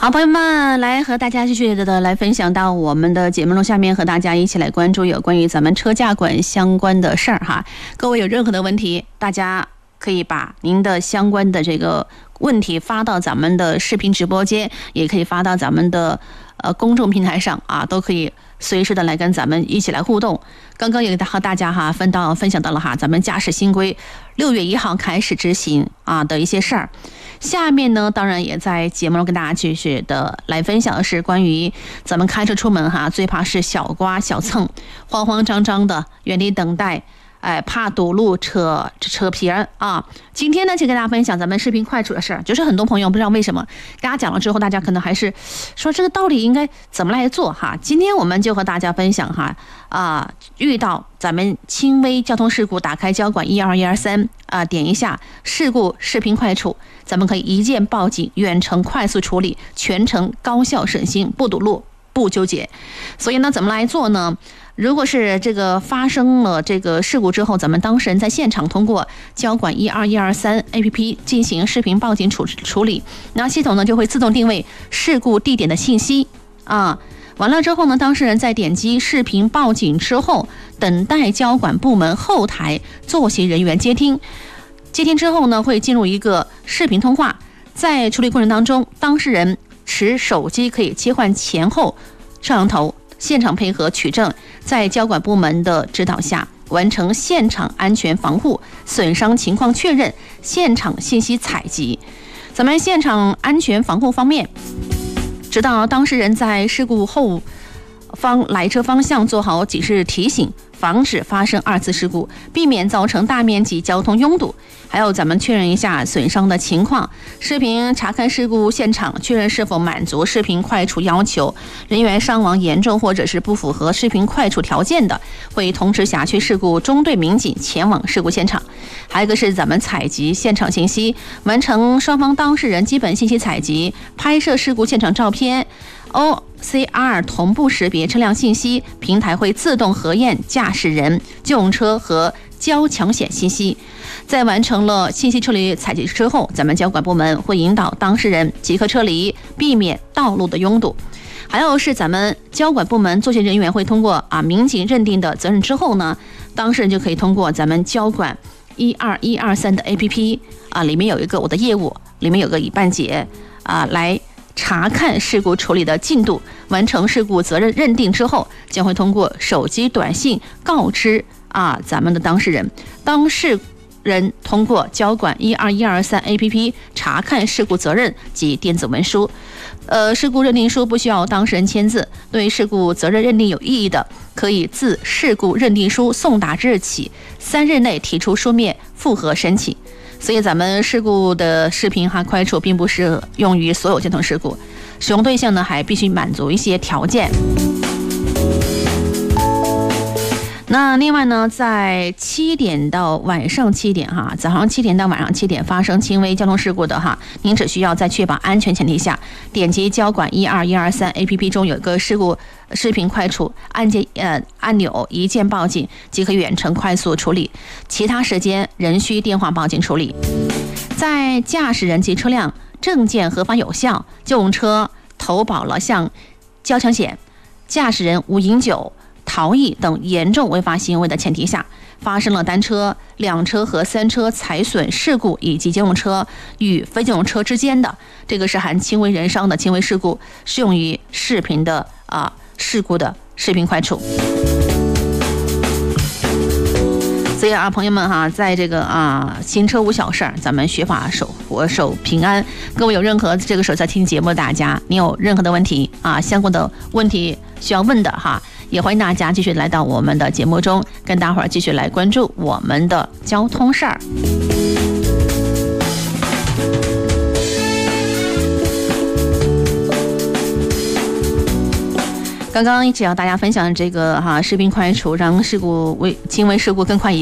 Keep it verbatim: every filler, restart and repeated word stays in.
好，朋友们，来和大家继续的来分享到我们的节目中，下面和大家一起来关注有关于咱们车驾管相关的事儿哈。各位有任何的问题，大家可以把您的相关的这个问题发到咱们的视频直播间，也可以发到咱们的呃公众平台上啊，都可以随时的来跟咱们一起来互动。刚刚也和大家哈分到分享到了哈，咱们驾驶新规六月一号开始执行啊的一些事儿。下面呢，当然也在节目中跟大家继续的来分享的是关于咱们开车出门哈，最怕是小刮小蹭，慌慌张张的原地等待，哎，怕堵路扯扯皮儿啊！今天呢，就跟大家分享咱们视频快处的事儿，就是很多朋友不知道为什么，大家讲了之后，大家可能还是说这个到底应该怎么来做哈？今天我们就和大家分享哈啊，遇到咱们轻微交通事故，打开交管一二一二三啊，点一下事故视频快处，咱们可以一键报警，远程快速处理，全程高效省心，不堵路，不纠结。所以呢，怎么来做呢？如果是这个发生了这个事故之后，咱们当事人在现场通过交管一二一二三 A P P 进行视频报警处处理，那系统呢就会自动定位事故地点的信息啊。完了之后呢，当事人在点击视频报警之后，等待交管部门后台作协人员接听。接听之后呢，会进入一个视频通话，在处理过程当中，当事人持手机可以切换前后摄像头，现场配合取证，在交管部门的指导下完成现场安全防护、损伤情况确认、现场信息采集。咱们现场安全防护方面，指导当事人在事故后方来车方向做好警示提醒，防止发生二次事故，避免造成大面积交通拥堵。还有咱们确认一下损伤的情况，视频查看事故现场，确认是否满足视频快处要求，人员伤亡严重或者是不符合视频快处条件的，会通知辖区事故中队民警前往事故现场。还有一个是咱们采集现场信息，完成双方当事人基本信息采集，拍摄事故现场照片，O C R 同步识别车辆信息，平台会自动核验驾驶人、救护车和交强险信息。在完成了信息处理采集之后，咱们交管部门会引导当事人即刻撤离，避免道路的拥堵。还有是咱们交管部门作协人员会通过啊民警认定的责任之后呢，当事人就可以通过咱们交管一二一二三的 A P P 啊，里面有一个我的业务，里面有个已办结啊，来查看事故处理的进度，完成事故责任认定之后，将会通过手机短信告知啊咱们的当事人，当事人通过交管一二一二三 A P P 查看事故责任及电子文书。呃，事故认定书不需要当事人签字，对事故责任认定有异议的，可以自事故认定书送达之日起三日内提出书面复核申请。所以咱们事故的视频哈快处并不适用于所有交通事故，使用对象呢还必须满足一些条件。那另外呢，在七点到晚上七点哈，早上七点到晚上七点发生轻微交通事故的哈，您只需要在确保安全前提下，点击交管一二一二三 A P P 中有一个事故视频快处按键呃按钮，一键报警即可远程快速处理，其他时间仍需电话报警处理。在驾驶人及车辆证件合法有效、救护车投保了项交强险、驾驶人无饮酒、逃逸等严重违法行为的前提下，发生了单车、两车和三车财损事故以及机动车与非机动车之间的，这个是含轻微人伤的轻微事故，适用于视频的啊事故的视频快处。所以啊，朋友们哈，在这个啊行车无小事儿，咱们学法守活守平安。各位有任何这个时候在听节目的大家，你有任何的问题啊，相关的问题需要问的哈，也欢迎大家继续来到我们的节目中，跟大伙儿继续来关注我们的交通事儿。刚刚一起要大家分享这个哈视频快处，让事故为轻微事故更快